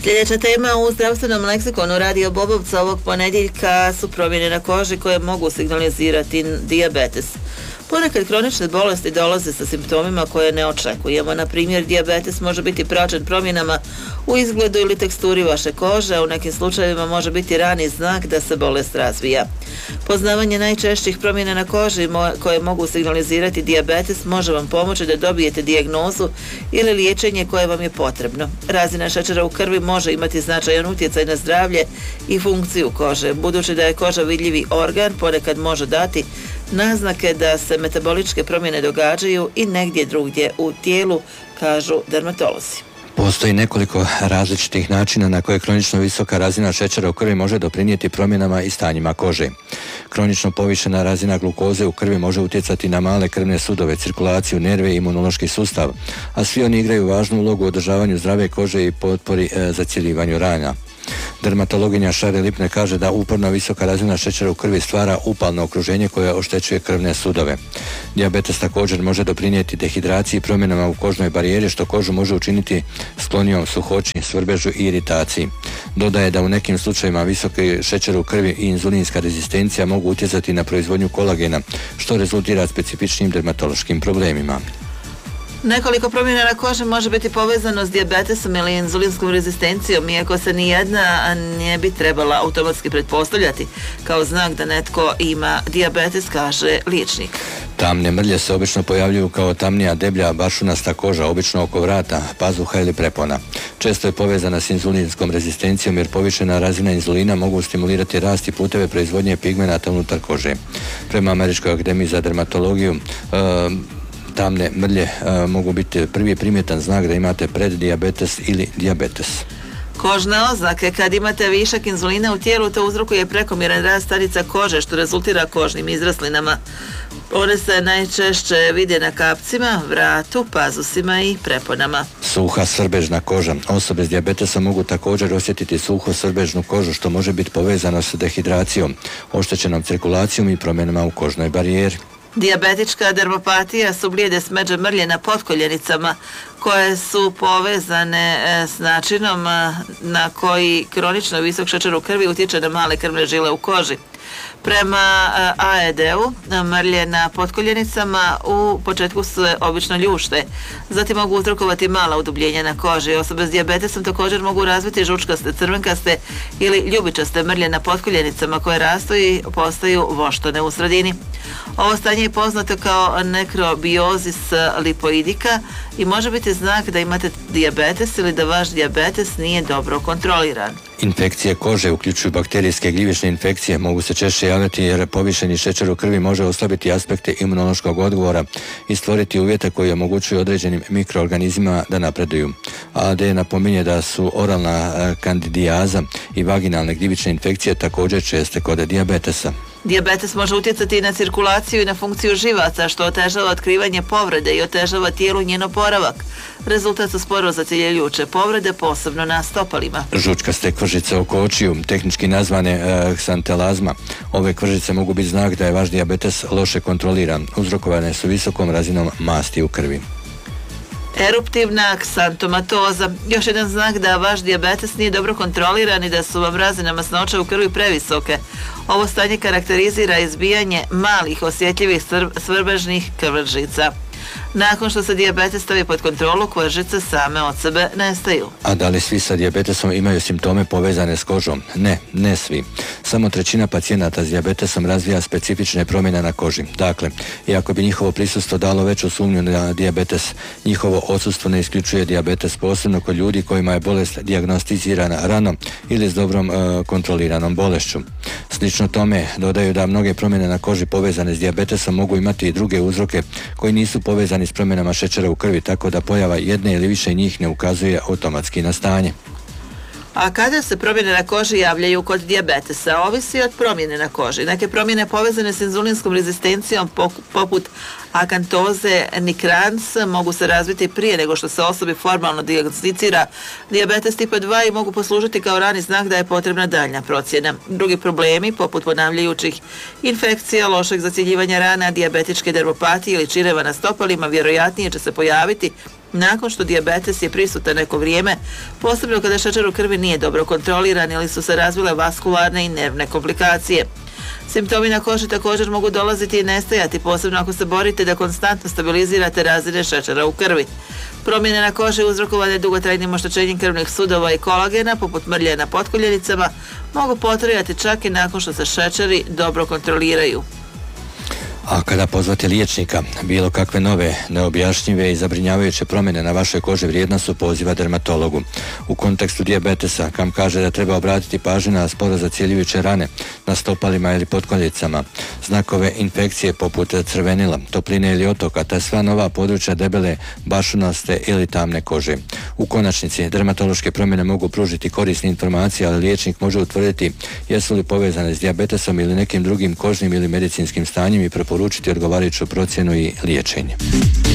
Sljedeća tema u zdravstvenom leksikonu Radio Bobovca ovog ponedjeljka su promjene na koži koje mogu signalizirati dijabetes. Ponekad kronične bolesti dolaze sa simptomima koje ne očekujemo. Na primjer, dijabetes može biti praćen promjenama u izgledu ili teksturi vaše kože, a u nekim slučajevima može biti rani znak da se bolest razvija. Poznavanje najčešćih promjena na koži koje mogu signalizirati dijabetes može vam pomoći da dobijete dijagnozu ili liječenje koje vam je potrebno. Razina šećera u krvi može imati značajan utjecaj na zdravlje i funkciju kože. Budući da je koža vidljivi organ, ponekad može dati naznake da se metaboličke promjene događaju i negdje drugdje u tijelu, kažu dermatolozi. Postoji nekoliko različitih načina na koje kronično visoka razina šećera u krvi može doprinijeti promjenama i stanjima kože. Kronično povišena razina glukoze u krvi može utjecati na male krvne sudove, cirkulaciju, nerve i imunološki sustav, a svi oni igraju važnu ulogu u održavanju zdrave kože i potpori zacjeljivanju rana. Dermatologinja Šare Lipne kaže da uporno visoka razina šećera u krvi stvara upalno okruženje koje oštećuje krvne sudove. Dijabetes također može doprinijeti dehidraciji i promjenama u kožnoj barijeri, što kožu može učiniti sklonijom suhoći, svrbežu i iritaciji. Dodaje da u nekim slučajevima visoki šećer u krvi i inzulinska rezistencija mogu utjecati na proizvodnju kolagena, što rezultira specifičnim dermatološkim problemima. Nekoliko promjena na koži može biti povezano s dijabetesom ili inzulinskom rezistencijom, iako se nijedna ne bi trebala automatski pretpostavljati kao znak da netko ima dijabetes, kaže liječnik. Tamne mrlje se obično pojavljuju kao tamnija, deblja, bašunasta koža, obično oko vrata, pazuha ili prepona. Često je povezana s inzulinskom rezistencijom jer povišena razina inzulina mogu stimulirati rast i puteve proizvodnje pigmenata unutar kože. Prema Američkoj akademiji za dermatologiju, tamne mrlje mogu biti prvi primjetan znak da imate preddijabetes ili dijabetes. Kožne oznake. Kad imate višak inzulina u tijelu, to uzrokuje prekomjeran rast stanica kože, što rezultira kožnim izraslinama. One se najčešće vide na kapcima, vratu, pazusima i preponama. Suha svrbežna koža. Osobe s dijabetesom mogu također osjetiti suho svrbežnu kožu, što može biti povezano s dehidracijom, oštećenom cirkulacijom i promjenama u kožnoj barijeri. Dijabetička dermopatija su blijede smeđe mrlje na potkoljenicama koje su povezane s načinom na koji kronično visok šećer u krvi utječe na male krvne žile u koži. Prema AED-u, mrlje na potkoljenicama u početku se obično ljušte, zatim mogu uzrokovati mala udubljenja na koži. Osobe s dijabetesom također mogu razviti žučkaste, crvenkaste ili ljubičaste mrlje na potkoljenicama koje rastu i postaju voštone u sredini. Ovo stanje je poznato kao nekrobiozis lipoidika i može biti znak da imate dijabetes ili da vaš dijabetes nije dobro kontroliran. Infekcije kože, uključuju bakterijske gljivične infekcije, mogu se češće javljati jer povišeni šećer u krvi može oslabiti aspekte imunološkog odgovora i stvoriti uvjete koji omogućuju određenim mikroorganizmima da napreduju. AD napominje da su oralna kandidijaza i vaginalne gljivične infekcije također česte kod dijabetesa. Dijabetes može utjecati i na cirkulaciju i na funkciju živaca, što otežava otkrivanje povrede i otežava tijelu njen oporavak. Rezultat su sporo zacjeljujuće povrede, posebno na stopalima. Žučkaste kvržice oko očiju, tehnički nazvane ksantelazma. Ove kvržice mogu biti znak da je vaš dijabetes loše kontroliran. Uzrokovane su visokom razinom masti u krvi. Eruptivna ksantomatoza. Još jedan znak da vaš dijabetes nije dobro kontroliran i da su vam razine masnoće u krvi previsoke. Ovo stanje karakterizira izbijanje malih osjetljivih svrbežnih krvžica. Nakon što se dijabetes stavi pod kontrolu, krvžice same od sebe nestaju. A da li svi sa dijabetesom imaju simptome povezane s kožom? Ne svi. Samo 1/3 pacijenata s dijabetesom razvija specifične promjene na koži. Dakle, iako bi njihovo prisustvo dalo veću sumnju na dijabetes, njihovo odsustvo ne isključuje dijabetes, posebno kod ljudi kojima je bolest dijagnosticirana rano ili s dobrom kontroliranom bolešću. Slično tome dodaju da mnoge promjene na koži povezane s dijabetesom mogu imati i druge uzroke koji nisu povezani s promjenama šećera u krvi, tako da pojava jedne ili više njih ne ukazuje automatski na stanje. A kada se promjene na koži javljaju kod dijabetesa? Ovisi od promjene na koži. Neke promjene povezane s inzulinskom rezistencijom poput akantoze nigrans mogu se razviti prije nego što se osobi formalno dijagnosticira dijabetes tipa 2 i mogu poslužiti kao rani znak da je potrebna daljnja procjena. Drugi problemi, poput ponavljajućih infekcija, lošeg zacjeljivanja rana, dijabetičke dermopatije ili čireva na stopalima, vjerojatnije će se pojaviti Nakon što dijabetes je prisutan neko vrijeme, posebno kada šećer u krvi nije dobro kontroliran ili su se razvile vaskularne i nervne komplikacije. Simptomi na koži također mogu dolaziti i nestajati, posebno ako se borite da konstantno stabilizirate razine šećera u krvi. Promjene na koži uzrokovane dugotrajnim oštećenjem krvnih sudova i kolagena, poput mrlje na potkoljenicama, mogu potrajati čak i nakon što se šećeri dobro kontroliraju. A kada pozvate liječnika, bilo kakve nove, neobjašnjive i zabrinjavajuće promjene na vašoj koži, vrijedna su poziva dermatologu. U kontekstu dijabetesa, kam kaže da treba obratiti pažnju na sporo zacjeljujuće rane na stopalima ili potkoljicama, znakove infekcije poput crvenila, topline ili otoka, te sva nova područja debele, bašunaste ili tamne kože. U konačnici, dermatološke promjene mogu pružiti korisne informacije, ali liječnik može utvrditi jesu li povezane s dijabetesom ili nekim drugim kožnim ili medicinskim stanjem i preporučiti odgovarajuću procjenu i liječenje.